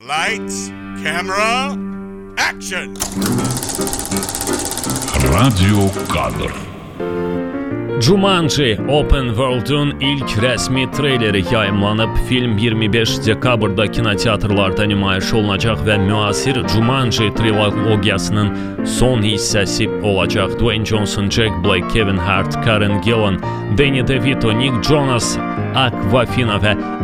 Lights, camera, action! Radyo kadr. Jumanji Open World'un ilk resmi treyleri yayımlanıb. Film 25 dekabrda kinoteatrlarda nümayiş olunacaq və müasir Jumanji trilogiyasının son hissəsi olacaq. Dwayne Johnson, Jack Black, Kevin Hart, Karen Gillan, Danny DeVito, Nick Jonas, Awkwafina və